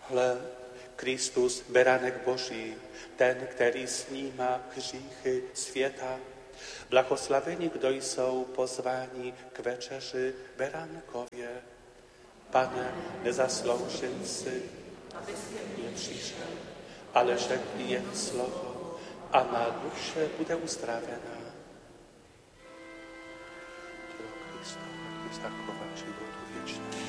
Ale Kristus, beranek Boží, ten, který snímá hříchy světa. Błogosławieni, kdo jsou pozváni k večeři berankově. Pane, nezasloužil si, abys ke mně přišel, ale řekni jen slovo a má duše bude uzdravená. Tělo Krista, ať mi zachowá životu věčného.